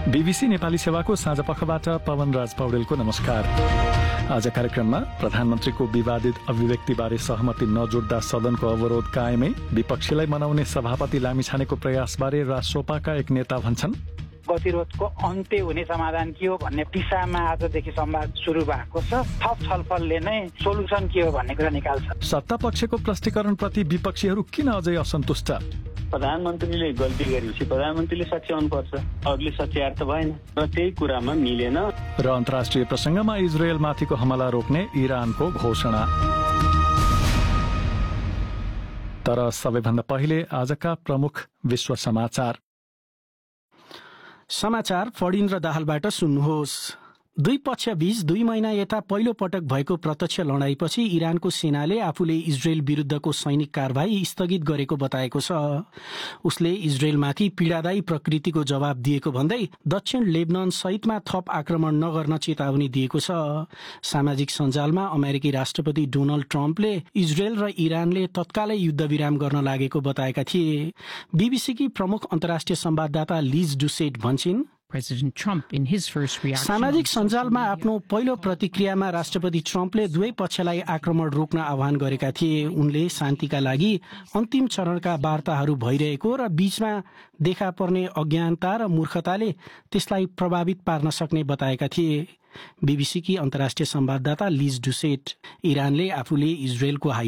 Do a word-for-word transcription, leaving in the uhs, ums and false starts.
BBC Nepali सेवाको साँझ पखबाट पवन राज पौडेलको नमस्कार। आज कार्यक्रममा प्रधानमन्त्रीको विवादित अभिव्यक्तिबारे सहमति नजोड्दा सदनको अवरोध कायमै, विपक्षीलाई मनाउने सभापति लामिछानेको प्रयासबारे रासोपाका एक नेता भन्छन्। गतिरोधको अन्त्य हुने समाधान के हो भन्ने दिशामा आजदेखि संवाद सुरु भएको छ। थप छलफलले नै सोलुसन के हो भन्ने कुरा निकाल्छ। सत्ता पक्षको प्रष्टीकरणप्रति विपक्षीहरू किन अझै असन्तुष्ट? प्रधानमन्त्रीले गल्ती गरेपछि प्रधानमन्त्रीले सच्याउनु पर्छ, अरूले सच्याएर त भएन र त्यही कुरामा मिलेन। र अन्तर्राष्ट्रिय प्रसङ्गमा इजरायलमाथिको हमला रोक्ने इरानको घोषणा। तर सबैभन्दा पहिले आजका प्रमुख विश्व समाचार। समाचार फणिन्द्र दाहालबाट सुन्नुहोस्। दुई पक्षबीच दुई महिना यता पहिलो पटक भएको प्रत्यक्ष लडाईपछि इरानको सेनाले आफूले इजरायल विरुद्धको सैनिक कारबाही स्थगित गरेको बताएको छ। उसले इजरायलमाथि पीडादायी प्रकृतिको जवाब दिएको भन्दै दक्षिण लेबनान सहितमा थप आक्रमण नगर्न चेतावनी दिएको छ। सामाजिक सञ्जालमा अमेरिकी राष्ट्रपति डोनाल्ड ट्रम्पले इजरायल र इरानले तत्कालै युद्धविराम गर्न लागेको बताएका थिए। बीबीसीकी प्रमुख अन्तर्राष्ट्रिय संवाददाता lease डुसेट भन्छिन्, President Trump in his first reaction सामाजिक सञ्जालमा आफ्नो पहिलो प्रतिक्रियामा राष्ट्रपति ट्रम्पले दुवै पक्षलाई आक्रमण रोक्न आह्वान गरेका थिए। उनले शान्तिका लागि अन्तिम चरणका वार्ताहरू भइरहेको र बीचमा देखा पर्ने अज्ञानता र मूर्खताले त्यसलाई प्रभावित पार्न सक्ने बताएका थिए। बीबीसीकी अन्तर्राष्ट्रिय संवाददाता लिज डुसेट, इरानले आफूले इजरायलको